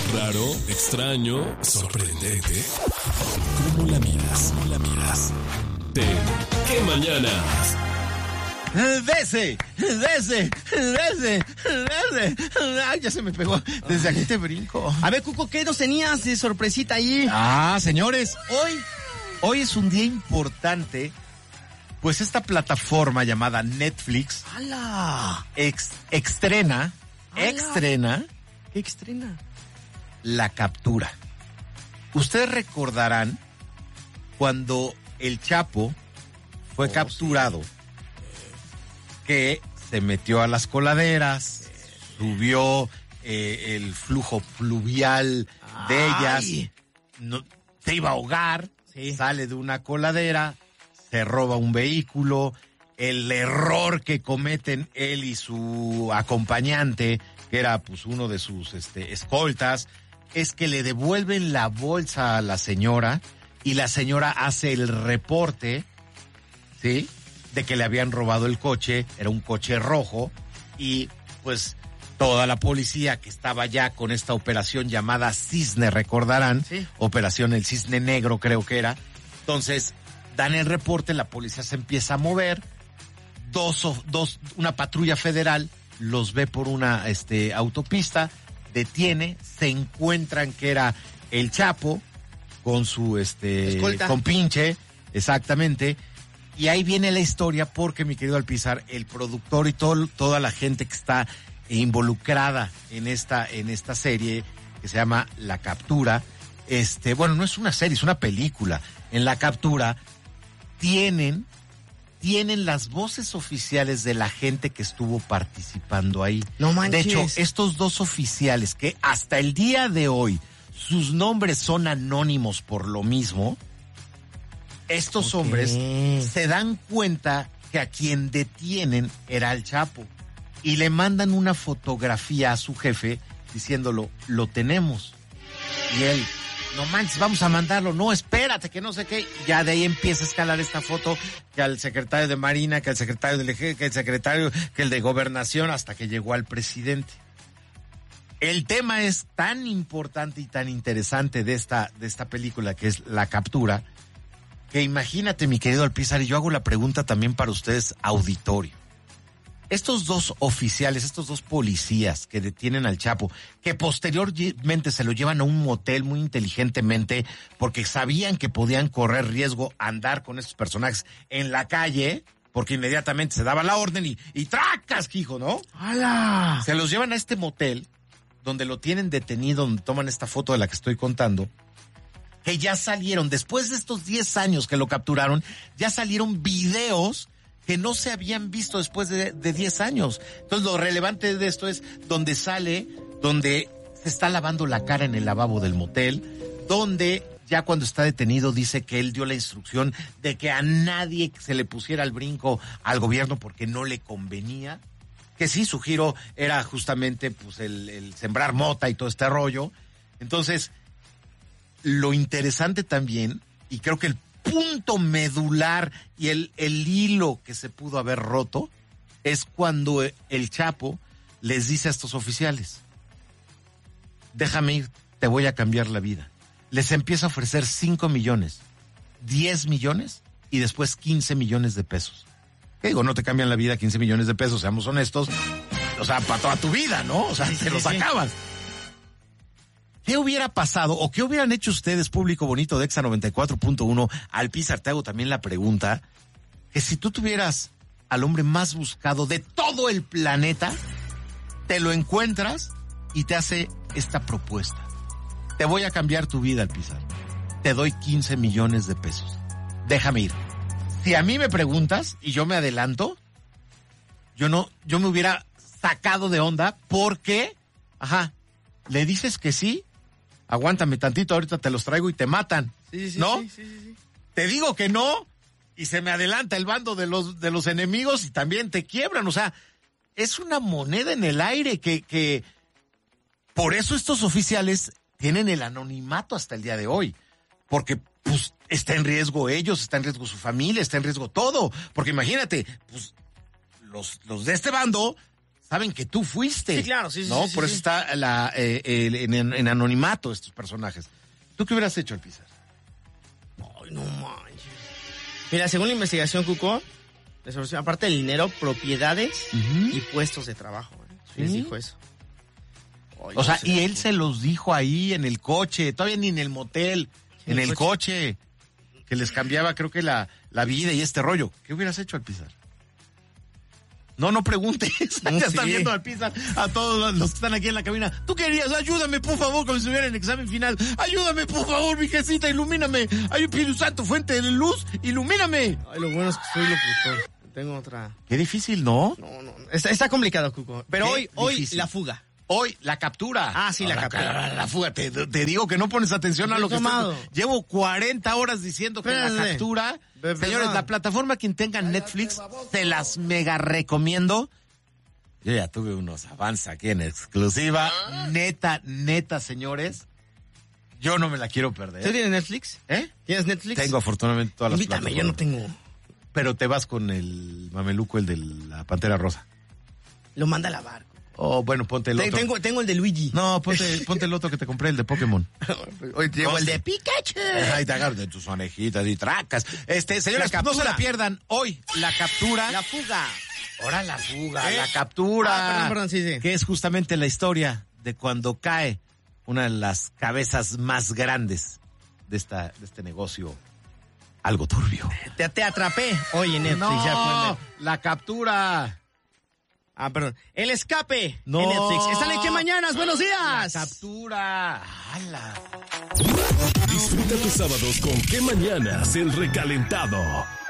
¿Raro, extraño, sorprendente? ¿Cómo la miras? ¿Cómo la miras? ¿Qué mañanas? ¡Dese! ¡Ay, ya se me pegó! Desde aquí te brinco. A ver, Cuco, ¿qué nos tenías de sorpresita ahí? Señores, hoy es un día importante, pues esta plataforma llamada Netflix ¡Hala! estrena ¿Qué estrena? La Captura. Ustedes recordarán cuando el Chapo fue capturado, que se metió a las coladeras, subió el flujo fluvial de ellas, se iba a ahogar, sale de una coladera, se roba un vehículo, el error que cometen él y su acompañante, que era pues uno de sus escoltas, es que le devuelven la bolsa a la señora y la señora hace el reporte, ¿sí?, de que le habían robado el coche, era un coche rojo, y pues toda la policía que estaba ya con esta operación llamada Cisne, recordarán, Operación El Cisne Negro creo que era, entonces dan el reporte, la policía se empieza a mover, una patrulla federal los ve por una autopista, detiene, se encuentran que era el Chapo con su escolta, con pinche, exactamente. Y ahí viene la historia porque, mi querido Alpizar, el productor y toda la gente que está involucrada en esta serie que se llama La Captura, bueno, no es una serie, es una película. En La Captura tienen las voces oficiales de la gente que estuvo participando ahí. No manches. De hecho, estos dos oficiales que hasta el día de hoy sus nombres son anónimos por lo mismo, estos hombres se dan cuenta que a quien detienen era el Chapo y le mandan una fotografía a su jefe diciéndolo, lo tenemos. Y él, no manches, vamos a mandarlo, no, espérate, que no sé qué. Ya de ahí empieza a escalar esta foto, que al secretario de Marina, que al secretario del Ejército, que el secretario, que el de Gobernación, hasta que llegó al presidente. El tema es tan importante y tan interesante de esta película, que es La Captura, que imagínate, mi querido Alpizar, y yo hago la pregunta también para ustedes, auditorio. Estos dos oficiales, estos dos policías que detienen al Chapo, que posteriormente se lo llevan a un motel muy inteligentemente porque sabían que podían correr riesgo andar con estos personajes en la calle, porque inmediatamente se daba la orden y ¡tracas, hijo!, ¿no? ¡Hala! Se los llevan a este motel donde lo tienen detenido, donde toman esta foto de la que estoy contando, que ya salieron, después de estos 10 años que lo capturaron, ya salieron videos que no se habían visto después de 10 años. Entonces lo relevante de esto es donde sale, donde se está lavando la cara en el lavabo del motel, donde ya cuando está detenido dice que él dio la instrucción de que a nadie se le pusiera al brinco al gobierno porque no le convenía, que sí, su giro era justamente pues el sembrar mota y todo este rollo. Entonces, lo interesante también, y creo que el punto medular y el hilo que se pudo haber roto, es cuando el Chapo les dice a estos oficiales, déjame ir, te voy a cambiar la vida. Les empieza a ofrecer 5 millones, 10 millones y después 15 millones de pesos. ¿Qué digo? No te cambian la vida 15 millones de pesos, seamos honestos. O sea, para toda tu vida, ¿no? O sea, te los acabas. ¿Qué hubiera pasado o qué hubieran hecho ustedes, público bonito de Exa 94.1? Alpizar, te hago también la pregunta, que si tú tuvieras al hombre más buscado de todo el planeta, te lo encuentras y te hace esta propuesta. Te voy a cambiar tu vida, Alpizar. Te doy 15 millones de pesos. Déjame ir. Si a mí me preguntas y yo me adelanto, yo me hubiera sacado de onda porque, le dices que sí, aguántame tantito, ahorita te los traigo y te matan, ¿no? Sí. Te digo que no y se me adelanta el bando de los enemigos y también te quiebran, o sea, es una moneda en el aire que por eso estos oficiales tienen el anonimato hasta el día de hoy, porque pues está en riesgo ellos, está en riesgo su familia, está en riesgo todo, porque imagínate, pues los de este bando saben que tú fuiste. Sí, claro, sí, ¿no? sí, Por sí. eso está en anonimato estos personajes. ¿Tú qué hubieras hecho, Alpizar? Ay, no manches. Mira, según la investigación, Cuco, les ofreció, aparte del dinero, propiedades y puestos de trabajo. Sí. Les dijo eso. Ay, O sea, no sé. y él se los dijo ahí en el coche, todavía ni en el motel, en el coche, que les cambiaba, creo que la vida y este rollo. ¿Qué hubieras hecho, Alpizar? No preguntes. No, Ya sí. están viendo al Alpizar a todos los que están aquí en la cabina. Tú querías, ayúdame, por favor, como si estuviera en el examen final. Ayúdame, por favor, virgencita, ilumíname. Hay un Espíritu Santo, fuente de luz, ilumíname. Ay, lo bueno es que soy locutor. Tengo otra. Qué difícil, ¿no? No. Está complicado, Cuco. Pero Qué hoy difícil. la fuga. Hoy, la captura. Ah, sí, la captura. La fuga. Te digo que no pones atención a lo que Estoy tomado. Llevo 40 horas diciendo que la Espérate. captura. Perdón. Señores, la plataforma quien tenga Netflix, te las mega recomiendo. Yo ya tuve unos avances aquí en exclusiva. Neta, señores. Yo no me la quiero perder. ¿Tú tienes Netflix? ¿Eh? ¿Tienes Netflix? Tengo afortunadamente todas las Invítame, yo no plataformas. tengo. Pero te vas con el mameluco, el de la Pantera Rosa. Lo manda a lavar. Oh, bueno, ponte el otro. Tengo el de Luigi. No, ponte el otro que te compré, el de Pokémon. Hoy llevo el de Pikachu. Ay, te agarras de tus orejitas y tracas. Señores, La no se captura. la pierdan. Hoy, la captura. La fuga. Ahora la fuga, ¿Eh? la captura. Perdón, sí. Que es justamente la historia de cuando cae una de las cabezas más grandes de este negocio algo turbio. Te atrapé hoy en Netflix. Ya pueden ver. La captura. Ah, perdón. El escape No. en Netflix. Están en ¿Qué Mañanas? ¡Buenos días! La captura. ¡Hala! Disfruta tus sábados con Qué Mañanas, el recalentado.